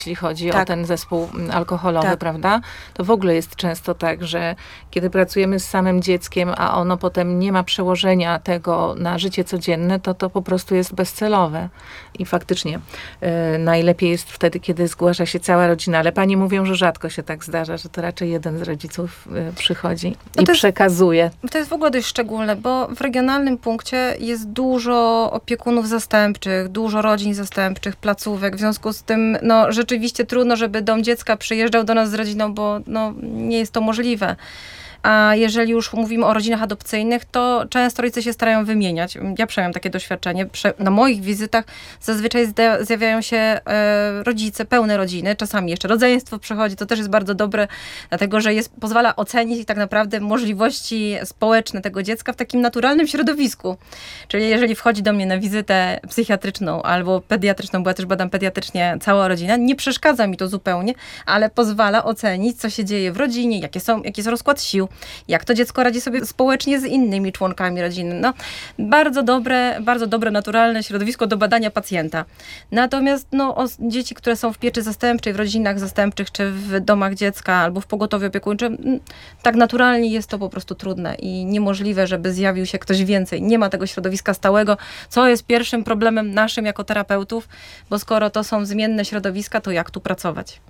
jeśli chodzi o ten zespół alkoholowy, prawda? To w ogóle jest często tak, że kiedy pracujemy z samym dzieckiem, a ono potem nie ma przełożenia tego na życie codzienne, to po prostu jest bezcelowe. I faktycznie najlepiej jest wtedy, kiedy zgłasza się cała rodzina. Ale panie mówią, że rzadko się tak zdarza, że to raczej jeden z rodziców przychodzi i przekazuje. To jest w ogóle dość szczególne, bo w regionalnym punkcie jest dużo opiekunów zastępczych, dużo rodzin zastępczych, placówek. W związku z tym, rzeczywiście trudno, żeby dom dziecka przyjeżdżał do nas z rodziną, bo nie jest to możliwe. A jeżeli już mówimy o rodzinach adopcyjnych, to często rodzice się starają wymieniać. Ja przynajmniej mam takie doświadczenie. Na moich wizytach zazwyczaj zjawiają się rodzice, pełne rodziny. Czasami jeszcze rodzeństwo przychodzi. To też jest bardzo dobre, dlatego że pozwala ocenić tak naprawdę możliwości społeczne tego dziecka w takim naturalnym środowisku. Czyli jeżeli wchodzi do mnie na wizytę psychiatryczną albo pediatryczną, bo ja też badam pediatrycznie cała rodzina, nie przeszkadza mi to zupełnie, ale pozwala ocenić, co się dzieje w rodzinie, jaki jest rozkład sił, jak to dziecko radzi sobie społecznie z innymi członkami rodziny. Bardzo dobre, naturalne środowisko do badania pacjenta. Natomiast dzieci, które są w pieczy zastępczej, w rodzinach zastępczych, czy w domach dziecka, albo w pogotowiu opiekuńczym, tak naturalnie jest to po prostu trudne i niemożliwe, żeby zjawił się ktoś więcej. Nie ma tego środowiska stałego, co jest pierwszym problemem naszym jako terapeutów, bo skoro to są zmienne środowiska, to jak tu pracować?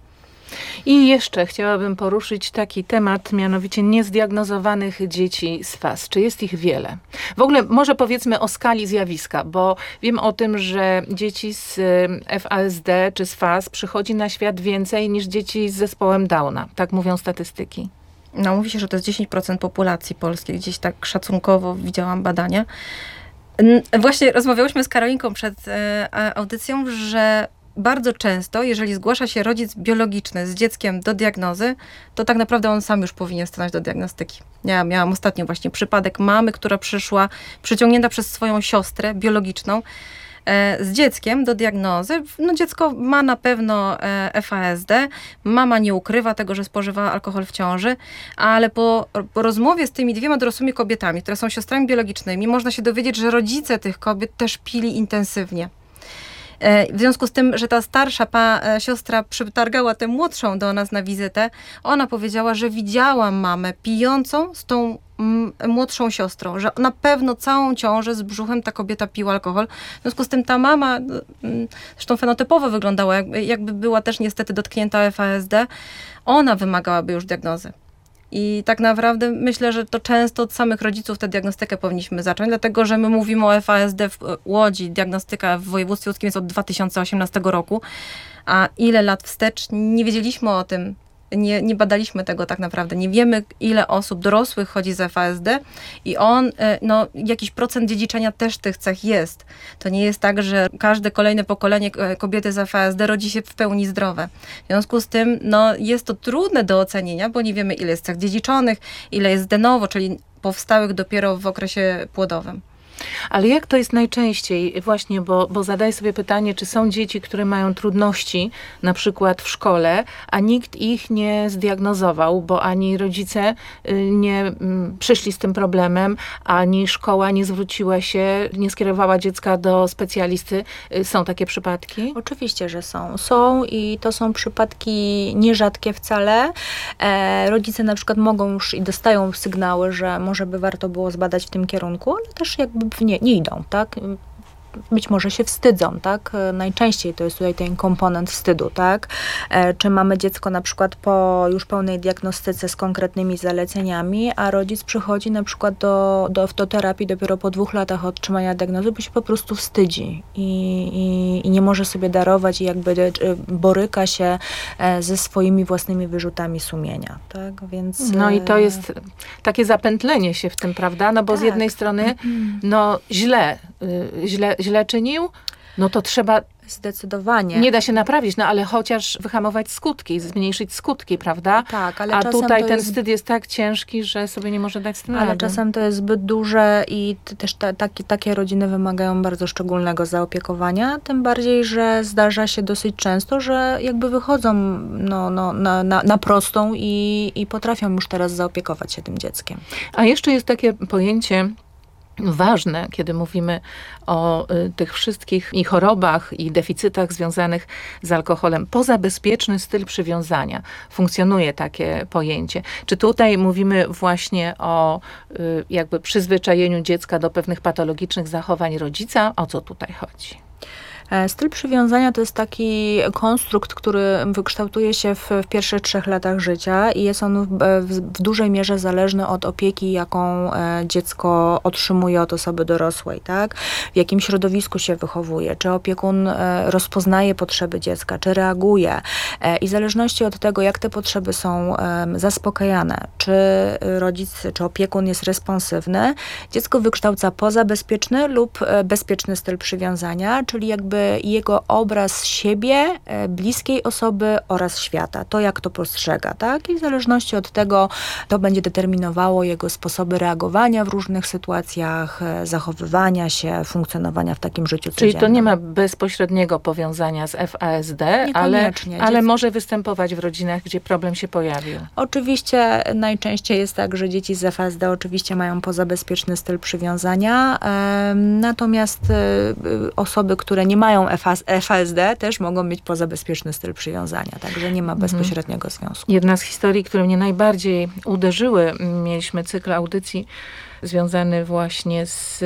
I jeszcze chciałabym poruszyć taki temat, mianowicie niezdiagnozowanych dzieci z FAS. Czy jest ich wiele? W ogóle może powiedzmy o skali zjawiska, bo wiem o tym, że dzieci z FASD czy z FAS przychodzi na świat więcej niż dzieci z zespołem Downa. Tak mówią statystyki. Mówi się, że to jest 10% populacji polskiej. Gdzieś tak szacunkowo widziałam badania. Właśnie rozmawiałyśmy z Karolinką przed audycją, że bardzo często, jeżeli zgłasza się rodzic biologiczny z dzieckiem do diagnozy, to tak naprawdę on sam już powinien stanąć do diagnostyki. Ja miałam ostatnio właśnie przypadek mamy, która przyszła przyciągnięta przez swoją siostrę biologiczną z dzieckiem do diagnozy. Dziecko ma na pewno FASD, mama nie ukrywa tego, że spożywała alkohol w ciąży, ale po rozmowie z tymi dwiema dorosłymi kobietami, które są siostrami biologicznymi, można się dowiedzieć, że rodzice tych kobiet też pili intensywnie. W związku z tym, że ta starsza siostra przytargała tę młodszą do nas na wizytę, ona powiedziała, że widziała mamę pijącą z tą młodszą siostrą, że na pewno całą ciążę z brzuchem ta kobieta piła alkohol. W związku z tym ta mama, zresztą fenotypowo wyglądała, jakby była też niestety dotknięta FASD, ona wymagałaby już diagnozy. I tak naprawdę myślę, że to często od samych rodziców tę diagnostykę powinniśmy zacząć, dlatego że my mówimy o FASD w Łodzi. Diagnostyka w województwie łódzkim jest od 2018 roku, a ile lat wstecz nie wiedzieliśmy o tym. Nie badaliśmy tego tak naprawdę. Nie wiemy, ile osób dorosłych chodzi z FASD i jakiś procent dziedziczenia też tych cech jest. To nie jest tak, że każde kolejne pokolenie kobiety z FASD rodzi się w pełni zdrowe. W związku z tym jest to trudne do ocenienia, bo nie wiemy, ile jest cech dziedziczonych, ile jest de novo, czyli powstałych dopiero w okresie płodowym. Ale jak to jest najczęściej? Właśnie, bo zadaję sobie pytanie, czy są dzieci, które mają trudności, na przykład w szkole, a nikt ich nie zdiagnozował, bo ani rodzice nie przyszli z tym problemem, ani szkoła nie zwróciła się, nie skierowała dziecka do specjalisty. Są takie przypadki? Oczywiście, że są. Są i to są przypadki nierzadkie wcale. Rodzice na przykład mogą już i dostają sygnały, że może by warto było zbadać w tym kierunku, ale też jakby nie idą, tak? Być może się wstydzą, tak? Najczęściej to jest tutaj ten komponent wstydu, tak? Czy mamy dziecko na przykład po już pełnej diagnostyce z konkretnymi zaleceniami, a rodzic przychodzi na przykład do terapii dopiero po 2 latach otrzymania diagnozy, bo się po prostu wstydzi i nie może sobie darować i jakby boryka się ze swoimi własnymi wyrzutami sumienia, tak? Więc... I to jest takie zapętlenie się w tym, prawda? Bo z jednej strony, źle czynił, to trzeba... Zdecydowanie. Nie da się naprawić, ale chociaż wyhamować skutki, zmniejszyć skutki, prawda? Tak, ale a czasem tutaj ten wstyd jest tak ciężki, że sobie nie może dać z tym rady. rady. Czasem to jest zbyt duże i też takie rodziny wymagają bardzo szczególnego zaopiekowania, tym bardziej, że zdarza się dosyć często, że jakby wychodzą na prostą i potrafią już teraz zaopiekować się tym dzieckiem. A jeszcze jest takie pojęcie ważne, kiedy mówimy o tych wszystkich i chorobach, i deficytach związanych z alkoholem. Pozabezpieczny styl przywiązania. Funkcjonuje takie pojęcie. Czy tutaj mówimy właśnie o jakby przyzwyczajeniu dziecka do pewnych patologicznych zachowań rodzica? O co tutaj chodzi? Styl przywiązania to jest taki konstrukt, który wykształtuje się w pierwszych 3 latach życia i jest on w dużej mierze zależny od opieki, jaką dziecko otrzymuje od osoby dorosłej, tak? W jakim środowisku się wychowuje, czy opiekun rozpoznaje potrzeby dziecka, czy reaguje. I w zależności od tego, jak te potrzeby są zaspokajane, czy rodzic, czy opiekun jest responsywny, dziecko wykształca pozabezpieczny lub bezpieczny styl przywiązania, czyli jakby jego obraz siebie, bliskiej osoby oraz świata. To, jak to postrzega, tak? I w zależności od tego to będzie determinowało jego sposoby reagowania w różnych sytuacjach, zachowywania się, funkcjonowania w takim życiu codziennym. Czyli to nie ma bezpośredniego powiązania z FASD, ale może występować w rodzinach, gdzie problem się pojawił. Oczywiście najczęściej jest tak, że dzieci z FASD oczywiście mają pozabezpieczny styl przywiązania, natomiast osoby, które nie mają FASD też mogą mieć pozabezpieczny styl przywiązania, także nie ma bezpośredniego związku. Jedna z historii, które mnie najbardziej uderzyły, mieliśmy cykl audycji związany właśnie z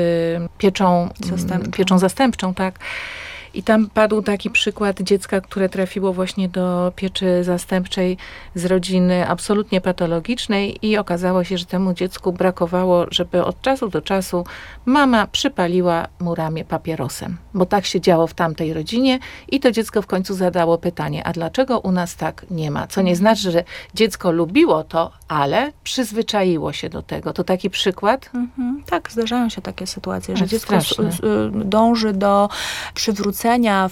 pieczą zastępczą, tak. I tam padł taki przykład dziecka, które trafiło właśnie do pieczy zastępczej z rodziny absolutnie patologicznej i okazało się, że temu dziecku brakowało, żeby od czasu do czasu mama przypaliła mu ramię papierosem. Bo tak się działo w tamtej rodzinie i to dziecko w końcu zadało pytanie, a dlaczego u nas tak nie ma? Co nie znaczy, że dziecko lubiło to, ale przyzwyczaiło się do tego. To taki przykład? Tak, zdarzają się takie sytuacje, że dziecko dąży do przywrócenia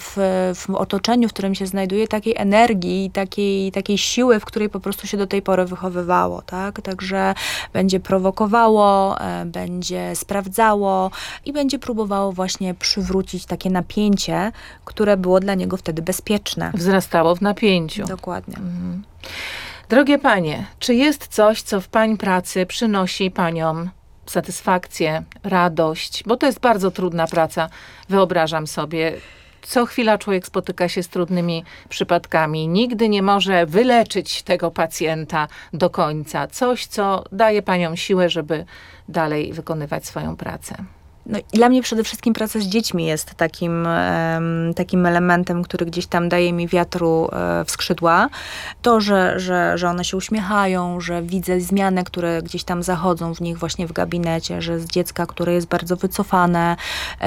w otoczeniu, w którym się znajduje, takiej energii, takiej siły, w której po prostu się do tej pory wychowywało, tak? Także będzie prowokowało, będzie sprawdzało i będzie próbowało właśnie przywrócić takie napięcie, które było dla niego wtedy bezpieczne. Wzrastało w napięciu. Dokładnie. Drogie panie, czy jest coś, co w pań pracy przynosi paniom satysfakcję, radość? Bo to jest bardzo trudna praca, wyobrażam sobie. Co chwila człowiek spotyka się z trudnymi przypadkami. Nigdy nie może wyleczyć tego pacjenta do końca. Coś, co daje paniom siłę, żeby dalej wykonywać swoją pracę. No, dla mnie przede wszystkim praca z dziećmi jest takim elementem, który gdzieś tam daje mi wiatru w skrzydła. To, że one się uśmiechają, że widzę zmiany, które gdzieś tam zachodzą w nich właśnie w gabinecie, że z dziecka, które jest bardzo wycofane,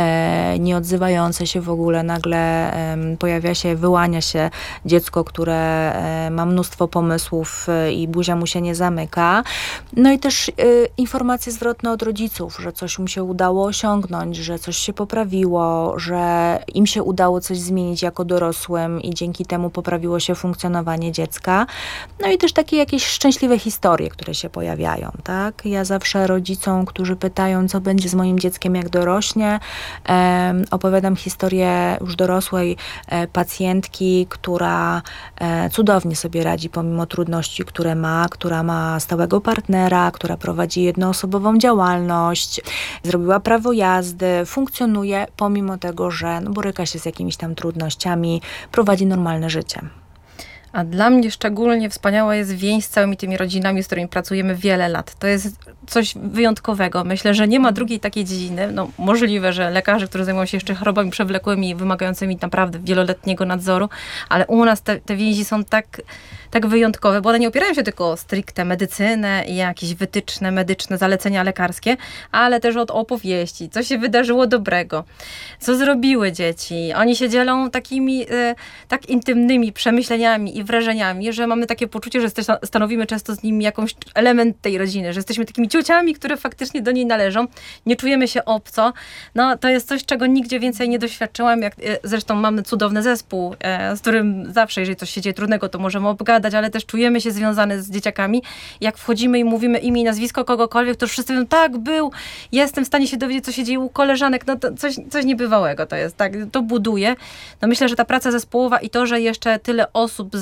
nie odzywające się w ogóle, nagle pojawia się, wyłania się dziecko, które ma mnóstwo pomysłów i buzia mu się nie zamyka. No i też informacje zwrotne od rodziców, że coś im się udało osiągnąć, że coś się poprawiło, że im się udało coś zmienić jako dorosłym i dzięki temu poprawiło się funkcjonowanie dziecka. No i też takie jakieś szczęśliwe historie, które się pojawiają, tak? Ja zawsze rodzicom, którzy pytają, co będzie z moim dzieckiem, jak dorośnie, opowiadam historię już dorosłej pacjentki, która cudownie sobie radzi pomimo trudności, które ma, która ma stałego partnera, która prowadzi jednoosobową działalność, zrobiła prawo jazdy, funkcjonuje pomimo tego, że boryka się z jakimiś tam trudnościami, prowadzi normalne życie. A dla mnie szczególnie wspaniała jest więź z całymi tymi rodzinami, z którymi pracujemy wiele lat. To jest coś wyjątkowego. Myślę, że nie ma drugiej takiej dziedziny. No, możliwe, że lekarze, którzy zajmują się jeszcze chorobami przewlekłymi, wymagającymi naprawdę wieloletniego nadzoru, ale u nas te więzi są tak wyjątkowe, bo one nie opierają się tylko o stricte medycynę i jakieś wytyczne medyczne, zalecenia lekarskie, ale też od opowieści, co się wydarzyło dobrego, co zrobiły dzieci. Oni się dzielą takimi tak intymnymi przemyśleniami i wrażeniami, że mamy takie poczucie, że stanowimy często z nimi jakąś element tej rodziny, że jesteśmy takimi ciociami, które faktycznie do niej należą. Nie czujemy się obco. No, to jest coś, czego nigdzie więcej nie doświadczyłam. Zresztą mamy cudowny zespół, z którym zawsze, jeżeli coś się dzieje trudnego, to możemy obgadać, ale też czujemy się związane z dzieciakami. Jak wchodzimy i mówimy imię i nazwisko kogokolwiek, to już wszyscy mówią, tak, jestem w stanie się dowiedzieć, co się dzieje u koleżanek. No to coś niebywałego to jest, tak, to buduje. No myślę, że ta praca zespołowa i to, że jeszcze tyle osób z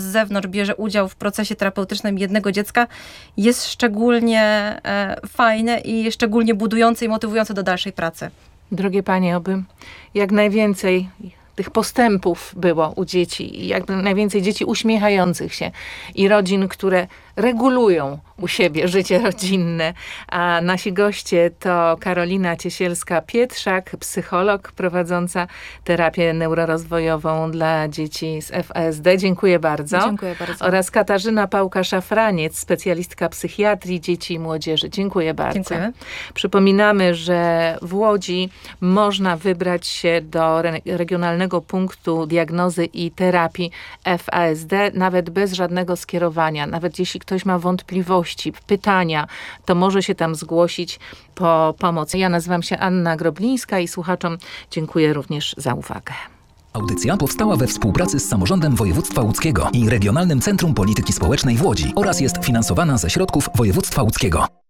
zewnątrz bierze udział w procesie terapeutycznym jednego dziecka, jest szczególnie fajne i szczególnie budujące i motywujące do dalszej pracy. Drogie panie, oby jak najwięcej tych postępów było u dzieci i jak najwięcej dzieci uśmiechających się i rodzin, które regulują u siebie życie rodzinne. A nasi goście to Karolina Ciesielska-Pietrzak, psycholog prowadząca terapię neurorozwojową dla dzieci z FASD. Dziękuję bardzo. Dziękuję bardzo. Oraz Katarzyna Pałka-Szafraniec, specjalistka psychiatrii dzieci i młodzieży. Dziękuję bardzo. Dziękuję. Przypominamy, że w Łodzi można wybrać się do Regionalnego Punktu Diagnozy i Terapii FASD, nawet bez żadnego skierowania. Nawet jeśli ktoś ma wątpliwości, pytania, to może się tam zgłosić po pomoc. Ja nazywam się Anna Groblińska i słuchaczom dziękuję również za uwagę. Audycja powstała we współpracy z Samorządem Województwa Łódzkiego i Regionalnym Centrum Polityki Społecznej w Łodzi oraz jest finansowana ze środków województwa łódzkiego.